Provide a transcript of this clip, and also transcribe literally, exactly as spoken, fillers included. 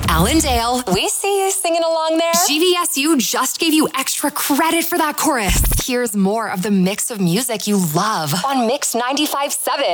Allendale. We see you singing along there. G V S U just gave you extra credit for that chorus. Here's more of the mix of music you love on Mix ninety-five point seven.